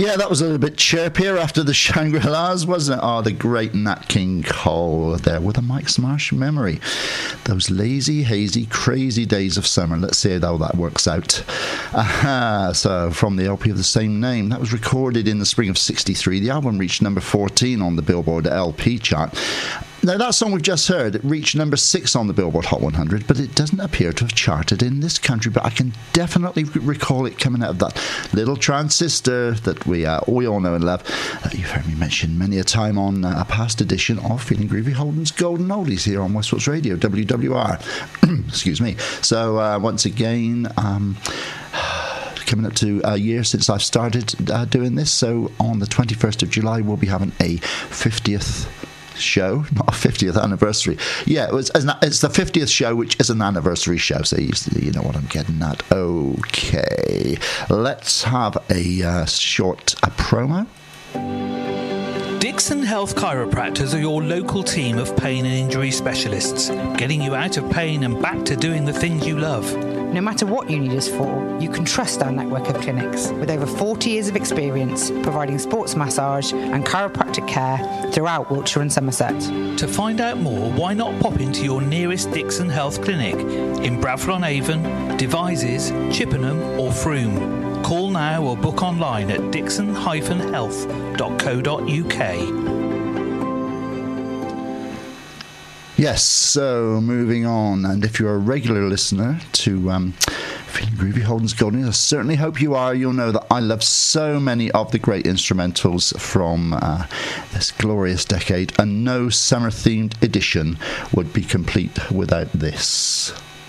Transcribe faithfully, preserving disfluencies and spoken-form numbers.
Yeah, that was a little bit chirpier after the Shangri-Las, wasn't it? Oh, the great Nat King Cole there with a Mike Smarsh memory. Those lazy, hazy, crazy days of summer. Let's see how that works out. Aha, so from the L P of the same name, that was recorded in the spring of sixty-three. The album reached number fourteen on the Billboard L P chart. Now, that song we've just heard, it reached number six on the Billboard Hot one hundred, but it doesn't appear to have charted in this country. But I can definitely recall it coming out of that little transistor that we, uh, we all know and love. Uh, you've heard me mention many a time on uh, a past edition of Feeling Groovy Holden's Golden Oldies here on Westwatch Radio, W W R. Excuse me. So, uh, once again... Um, coming up to a year since I've started uh, doing this, so on the twenty-first of July we'll be having a fiftieth show, not a fiftieth anniversary. Yeah, it was, it's the fiftieth show, which is an anniversary show, so you, you know what I'm getting at. Okay, let's have a uh, short a promo. Dixon Health Chiropractors are your local team of pain and injury specialists, getting you out of pain and back to doing the things you love. No matter what you need us for, you can trust our network of clinics with over forty years of experience providing sports massage and chiropractic care throughout Wiltshire and Somerset. To find out more, why not pop into your nearest Dixon Health Clinic in Bradford-on-Avon, Devizes, Chippenham or Frome. Call now or book online at dixon dash health dot co dot uk. Yes, so moving on, and if you're a regular listener to um, Feeling Groovy Holden's Golden, I certainly hope you are. You'll know that I love so many of the great instrumentals from uh, this glorious decade, and no summer-themed edition would be complete without this.